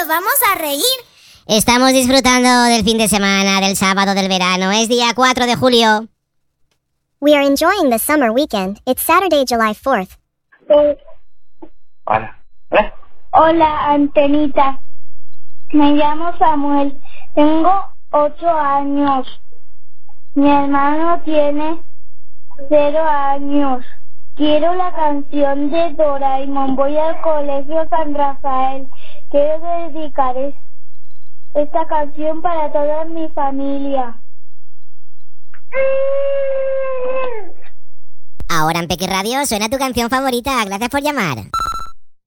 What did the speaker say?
vamos a reír. Estamos disfrutando del fin de semana, del sábado del verano. Es día 4 de julio. We are enjoying the summer weekend. It's Saturday, July 4th. Hola. Hola, Antenita. Me llamo Samuel. Tengo 8 años. Mi hermano tiene 0 años. Quiero la canción de Doraemon. Voy al colegio San Rafael. Quiero dedicar esta canción para toda mi familia. Ahora en Peque Radio suena tu canción favorita. Gracias por llamar.